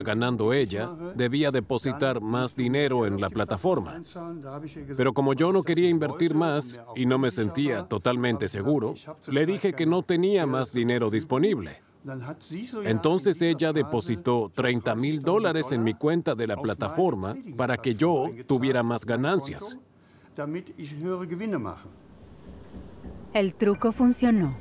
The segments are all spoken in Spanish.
ganando ella, debía depositar más dinero en la plataforma. Pero como yo no quería invertir más y no me sentía totalmente seguro, le dije que no tenía más dinero disponible. Entonces ella depositó $30,000 en mi cuenta de la plataforma para que yo tuviera más ganancias. El truco funcionó.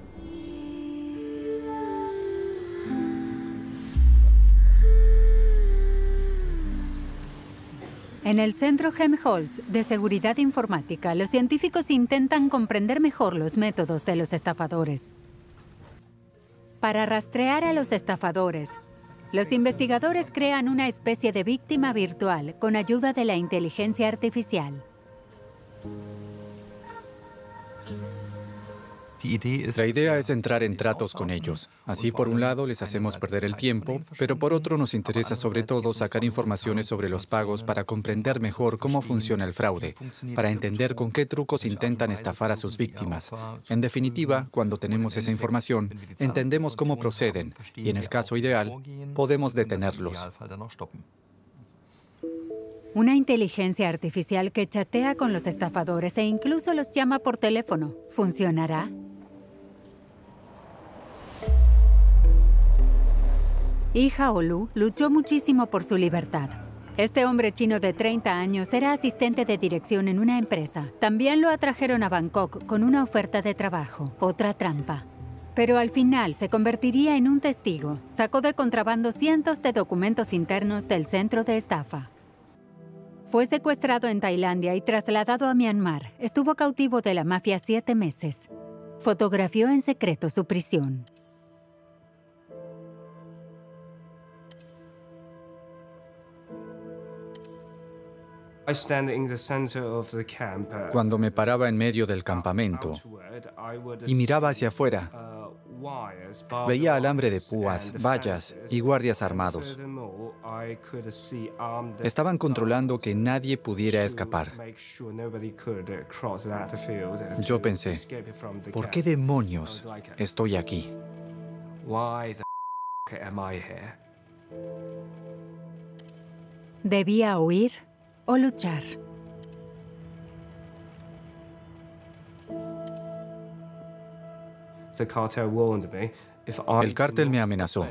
En el Centro Helmholtz de Seguridad Informática, los científicos intentan comprender mejor los métodos de los estafadores. Para rastrear a los estafadores, los investigadores crean una especie de víctima virtual con ayuda de la inteligencia artificial. La idea es entrar en tratos con ellos. Así, por un lado, les hacemos perder el tiempo, pero por otro nos interesa sobre todo sacar informaciones sobre los pagos para comprender mejor cómo funciona el fraude, para entender con qué trucos intentan estafar a sus víctimas. En definitiva, cuando tenemos esa información, entendemos cómo proceden y, en el caso ideal, podemos detenerlos. Una inteligencia artificial que chatea con los estafadores e incluso los llama por teléfono. ¿Funcionará? Yi Haolu luchó muchísimo por su libertad. Este hombre chino de 30 años era asistente de dirección en una empresa. También lo atrajeron a Bangkok con una oferta de trabajo, otra trampa. Pero al final se convertiría en un testigo. Sacó de contrabando cientos de documentos internos del centro de estafa. Fue secuestrado en Tailandia y trasladado a Myanmar. Estuvo cautivo de la mafia 7 meses. Fotografió en secreto su prisión. Cuando me paraba en medio del campamento y miraba hacia afuera, veía alambre de púas, vallas y guardias armados. Estaban controlando que nadie pudiera escapar. Yo pensé, ¿por qué demonios estoy aquí? ¿Debía huir o luchar? El cártel me amenazó.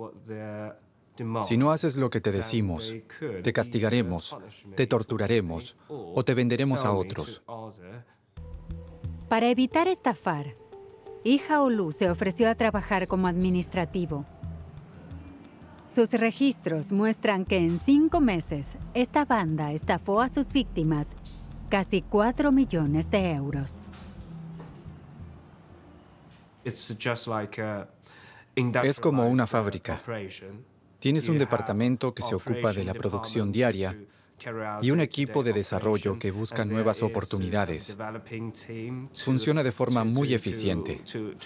Si no haces lo que te decimos, te castigaremos, te torturaremos o te venderemos a otros. Para evitar estafar, Yi Haolu se ofreció a trabajar como administrativo. Sus registros muestran que en 5 meses, esta banda estafó a sus víctimas casi 4 millones de euros. Es como una fábrica. Tienes un departamento que se ocupa de la producción diaria y un equipo de desarrollo que busca nuevas oportunidades. Funciona de forma muy eficiente.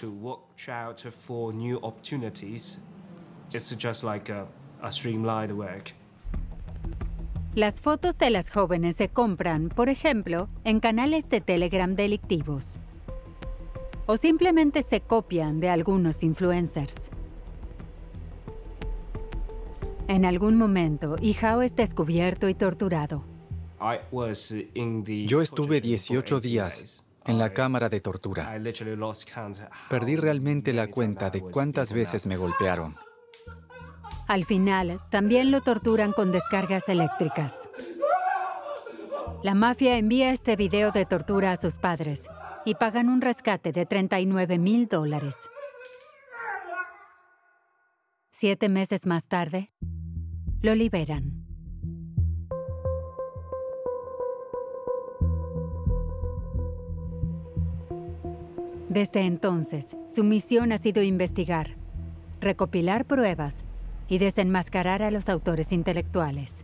Las fotos de las jóvenes se compran, por ejemplo, en canales de Telegram delictivos. O simplemente se copian de algunos influencers. En algún momento, Yi Hao es descubierto y torturado. Yo estuve 18 días en la cámara de tortura. Perdí realmente la cuenta de cuántas veces me golpearon. Al final, también lo torturan con descargas eléctricas. La mafia envía este video de tortura a sus padres y pagan un rescate de $39,000. 7 meses más tarde, lo liberan. Desde entonces, su misión ha sido investigar, recopilar pruebas y desenmascarar a los autores intelectuales.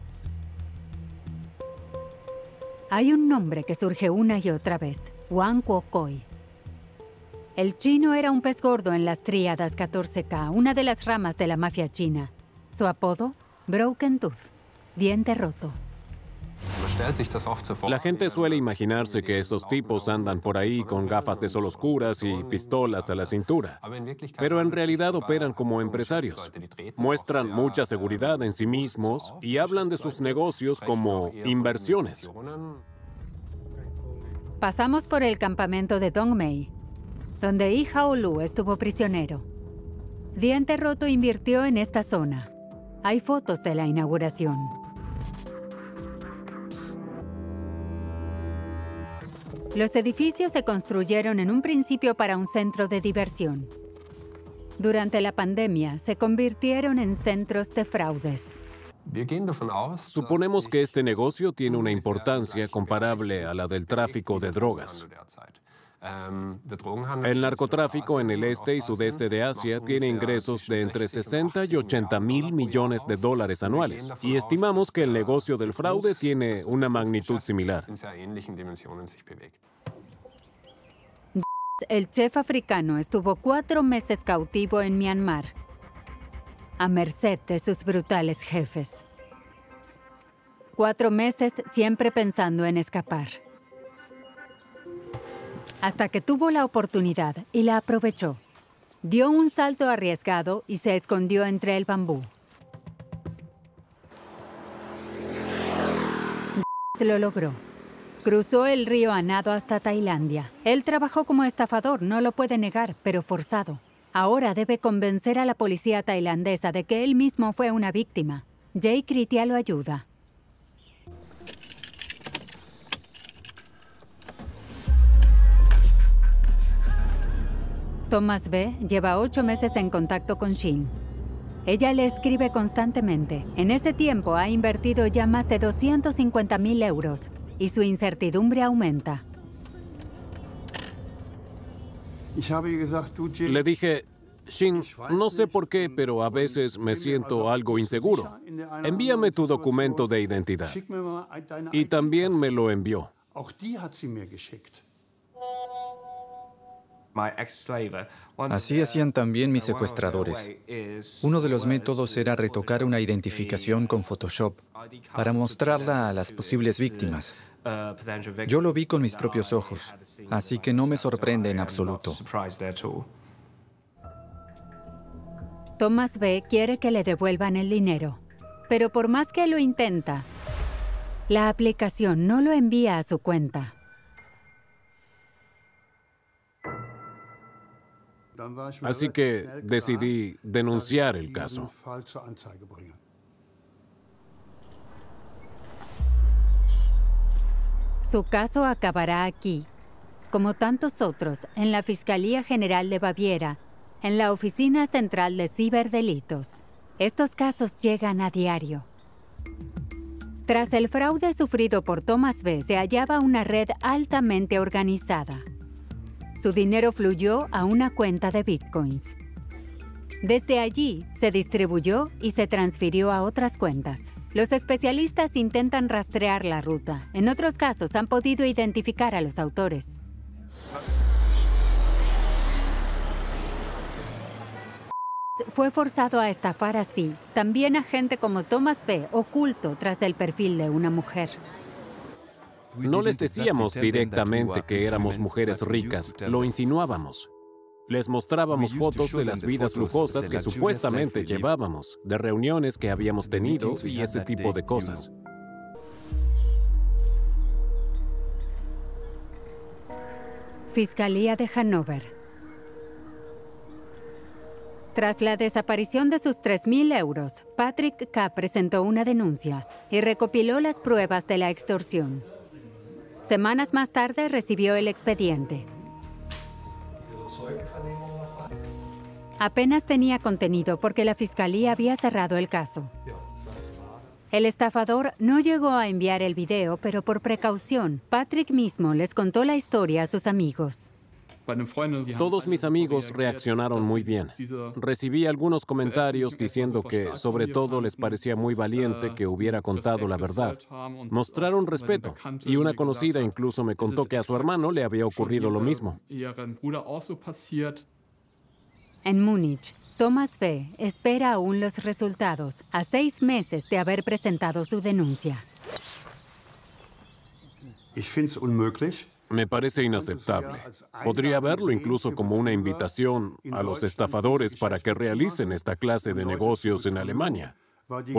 Hay un nombre que surge una y otra vez, Wang Kuo-Koi. El chino era un pez gordo en las tríadas 14K, una de las ramas de la mafia china. Su apodo, Broken Tooth, diente roto. La gente suele imaginarse que esos tipos andan por ahí con gafas de sol oscuras y pistolas a la cintura, pero en realidad operan como empresarios. Muestran mucha seguridad en sí mismos y hablan de sus negocios como inversiones. Pasamos por el campamento de Dongmei, donde Lee Hao-lu estuvo prisionero. Diente Roto invirtió en esta zona. Hay fotos de la inauguración. Los edificios se construyeron en un principio para un centro de diversión. Durante la pandemia, se convirtieron en centros de fraudes. Suponemos que este negocio tiene una importancia comparable a la del tráfico de drogas. El narcotráfico en el este y sudeste de Asia tiene ingresos de entre 60 y 80 mil millones de dólares anuales, y estimamos que el negocio del fraude tiene una magnitud similar. El chef africano estuvo 4 meses cautivo en Myanmar, a merced de sus brutales jefes. 4 meses siempre pensando en escapar. Hasta que tuvo la oportunidad y la aprovechó. Dio un salto arriesgado y se escondió entre el bambú. Lo logró. Cruzó el río a nado hasta Tailandia. Él trabajó como estafador, no lo puede negar, pero forzado. Ahora debe convencer a la policía tailandesa de que él mismo fue una víctima. Jay Kritia lo ayuda. Thomas B. lleva 8 meses en contacto con Shin. Ella le escribe constantemente. En ese tiempo ha invertido ya más de 250.000 euros y su incertidumbre aumenta. Le dije, Shin, no sé por qué, pero a veces me siento algo inseguro. Envíame tu documento de identidad. Y también me lo envió. Así hacían también mis secuestradores. Uno de los métodos era retocar una identificación con Photoshop para mostrarla a las posibles víctimas. Yo lo vi con mis propios ojos, así que no me sorprende en absoluto. Thomas B. quiere que le devuelvan el dinero, pero por más que lo intenta, la aplicación no lo envía a su cuenta. Así que decidí denunciar el caso. Su caso acabará aquí, como tantos otros, en la Fiscalía General de Baviera, en la Oficina Central de Ciberdelitos. Estos casos llegan a diario. Tras el fraude sufrido por Thomas B., se hallaba una red altamente organizada. Su dinero fluyó a una cuenta de bitcoins. Desde allí, se distribuyó y se transfirió a otras cuentas. Los especialistas intentan rastrear la ruta. En otros casos, han podido identificar a los autores. Fue forzado a estafar así también a gente como Thomas B., oculto tras el perfil de una mujer. No les decíamos directamente que éramos mujeres ricas, lo insinuábamos. Les mostrábamos fotos de las vidas lujosas que supuestamente llevábamos, de reuniones que habíamos tenido y ese tipo de cosas. Fiscalía de Hannover. Tras la desaparición de sus 3.000 euros, Patrick K. presentó una denuncia y recopiló las pruebas de la extorsión. Semanas más tarde recibió el expediente. Apenas tenía contenido porque la fiscalía había cerrado el caso. El estafador no llegó a enviar el video, pero por precaución, Patrick mismo les contó la historia a sus amigos. Todos mis amigos reaccionaron muy bien. Recibí algunos comentarios diciendo que, sobre todo, les parecía muy valiente que hubiera contado la verdad. Mostraron respeto, y una conocida incluso me contó que a su hermano le había ocurrido lo mismo. En Múnich, Thomas B. espera aún los resultados, a 6 meses de haber presentado su denuncia. Me parece inaceptable. Podría verlo incluso como una invitación a los estafadores para que realicen esta clase de negocios en Alemania.